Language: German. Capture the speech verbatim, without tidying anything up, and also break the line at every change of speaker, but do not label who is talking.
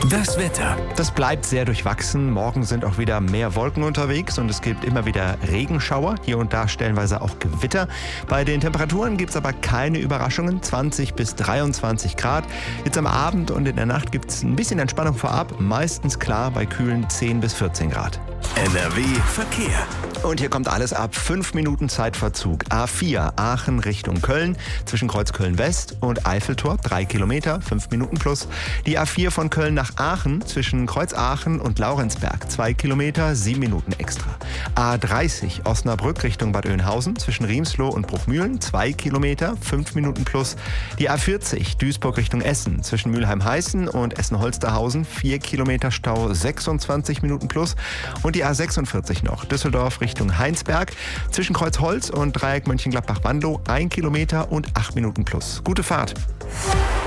Das Wetter.
Das bleibt sehr durchwachsen. Morgen sind auch wieder mehr Wolken unterwegs und es gibt immer wieder Regenschauer. Hier und da stellenweise auch Gewitter. Bei den Temperaturen gibt es aber keine Überraschungen. zwanzig bis dreiundzwanzig Grad. Jetzt am Abend und in der Nacht gibt es ein bisschen Entspannung vorab. Meistens klar bei kühlen zehn bis vierzehn Grad.
N R W Verkehr.
Und hier kommt alles ab. Fünf Minuten Zeitverzug. A vier Aachen Richtung Köln. Zwischen Kreuz Köln-West und Eiffeltor. Drei Kilometer, fünf Minuten plus. Die A vier von Köln nach Aachen. Zwischen Kreuz Aachen und Laurenzberg. Zwei Kilometer, sieben Minuten extra. A dreißig Osnabrück Richtung Bad Oeynhausen. Zwischen Riemsloh und Bruchmühlen. Zwei Kilometer, fünf Minuten plus. Die A vierzig Duisburg Richtung Essen. Zwischen Mülheim-Heißen und Essen-Holsterhausen. Vier Kilometer Stau, sechsundzwanzig Minuten plus. Und die A sechsundvierzig noch. Düsseldorf Richtung Heinsberg. Zwischen Kreuzholz und Dreieck Mönchengladbach-Wandow. Ein Kilometer und acht Minuten plus. Gute Fahrt.